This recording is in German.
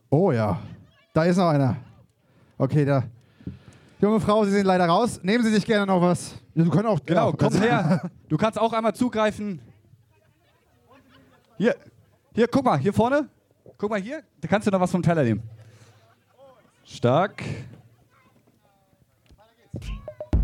Oh ja, da ist noch einer. Okay, da. Junge Frau, Sie sind leider raus. Nehmen Sie sich gerne noch was. Ja, Sie können auch. Genau, ja, komm her. Du kannst auch einmal zugreifen. Hier, guck mal, hier vorne. Guck mal hier, da kannst du noch was vom Teller nehmen. Stark.